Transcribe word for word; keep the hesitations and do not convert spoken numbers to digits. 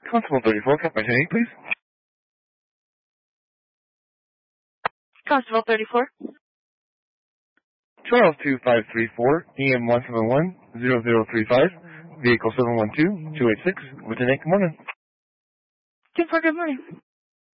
Constable thirty-four, cap my ten eight, please. Constable thirty-four. Charles two five three four, E M one seven one zero zero three five, vehicle seven one two two eight six, with an eight, good morning. Two four, good morning.